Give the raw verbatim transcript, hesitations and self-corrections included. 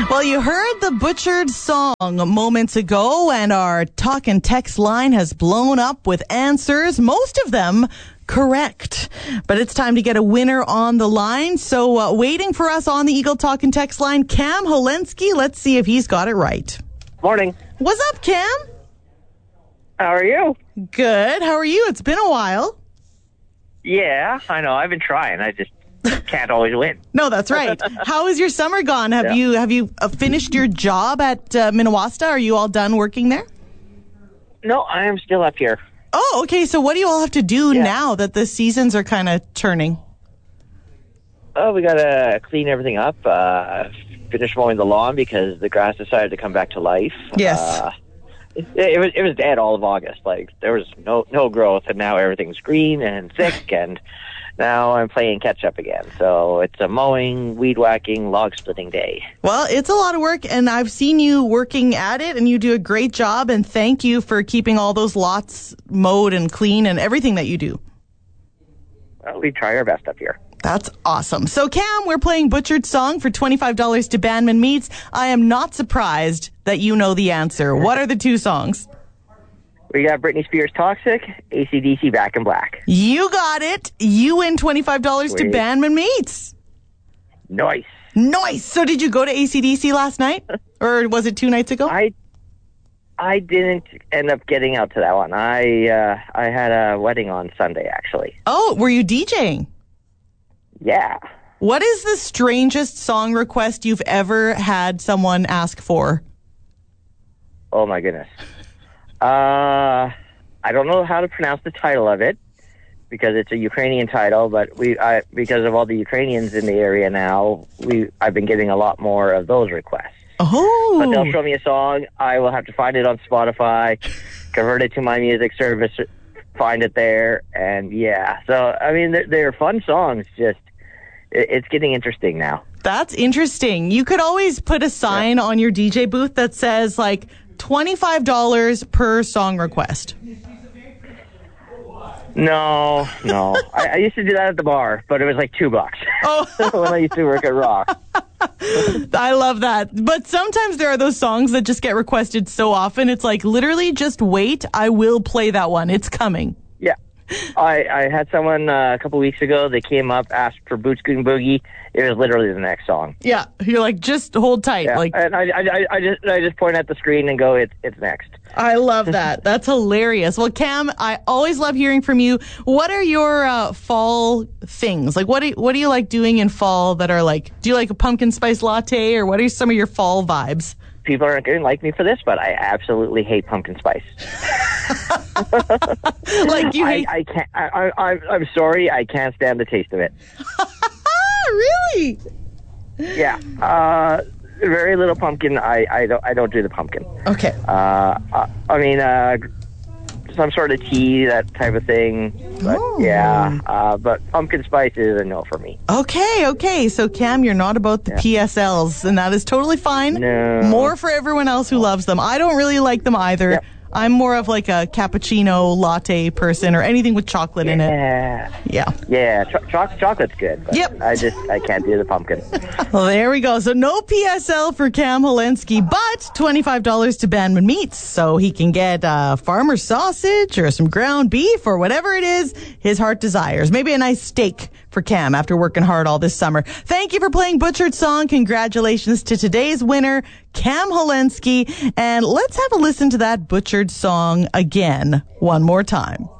Well, you heard the Butchered song moments ago, and our talk and text line has blown up with answers, most of them correct. But it's time to get a winner on the line. So uh, waiting for us on the Eagle Talk and Text line, Cam Holensky. Let's see if he's got it right. Morning. What's up, Cam? How are you? Good. How are you? It's been a while. Yeah, I know. I've been trying. I just can't always win. No, that's right. How has your summer gone? Have yeah. you have you uh, finished your job at uh, Minawasta? Are you all done working there? No, I am still up here. Oh, okay. So what do you all have to do yeah. now that the seasons are kind of turning? Oh, we got to clean everything up, uh, finish mowing the lawn because the grass decided to come back to life. Yes. Uh, it, it was it was dead all of August. Like, there was no, no growth, and now everything's green and thick, and now I'm playing catch up again. So it's a mowing, weed whacking, log splitting day. Well, it's a lot of work, and I've seen you working at it, and you do a great job, and thank you for keeping all those lots mowed and clean and everything that you do. Well, we try our best up here. That's awesome. So, Cam, we're playing Butchered Song for twenty-five dollars to Bandman Meats. I am not surprised that you know the answer. What are the two songs? We got Britney Spears' Toxic, A C D C Back in Black. You got it. You win twenty-five dollars to Bandman Meats. Nice. Nice. So did you go to A C D C last night? Or was it two nights ago? I I didn't end up getting out to that one. I uh, I had a wedding on Sunday, actually. Oh, were you DJing? Yeah. What is the strangest song request you've ever had someone ask for? Oh, my goodness. Uh, I don't know how to pronounce the title of it because it's a Ukrainian title, but we, I, because of all the Ukrainians in the area now, we, I've been getting a lot more of those requests. Oh. But they'll show me a song. I will have to find it on Spotify, convert it to my music service, find it there, and yeah. So, I mean, they're, they're fun songs, just it, it's getting interesting now. That's interesting. You could always put a sign yeah. on your D J booth that says, like, twenty-five dollars per song request. No, no. I, I used to do that at the bar, but it was like two bucks. Oh. When I used to work at Rock. I love that. But sometimes there are those songs that just get requested so often. It's like, literally, just wait. I will play that one. It's coming. Yeah. I, I had someone uh, a couple weeks ago, they came up, asked for Boot Scootin' Boogie. It was literally the next song. Yeah. You're like, just hold tight. Yeah. Like, and I, I, I, just, I just point at the screen and go, it's, it's next. I love that. That's hilarious. Well, Cam, I always love hearing from you. What are your uh, fall things? Like, what do you, what do you like doing in fall that are like, do you like a pumpkin spice latte, or what are some of your fall vibes? People aren't going to like me for this, but I absolutely hate pumpkin spice. Like you hate... I, I can't. I, I, I'm sorry. I can't stand the taste of it. Really? Yeah. Uh, very little pumpkin. I, I don't. I don't do the pumpkin. Okay. Uh, I, I mean, uh, some sort of tea, that type of thing. But oh. yeah. Uh, but pumpkin spice is a no for me. Okay. Okay. So Cam, you're not about the yeah. P S Ls, and that is totally fine. No. More for everyone else who loves them. I don't really like them either. Yep. I'm more of like a cappuccino latte person, or anything with chocolate yeah. in it. Yeah. Yeah. Ch- cho- chocolate's good. But yep. I just, I can't do the pumpkin. Well, there we go. So no P S L for Cam Holensky, but twenty-five dollars to Bandman Meats. So he can get uh, farmer sausage or some ground beef or whatever it is his heart desires. Maybe a nice steak for Cam after working hard all this summer. Thank you for playing Butchered Song. Congratulations to today's winner, Cam Holensky. And let's have a listen to that Butchered Song again one more time.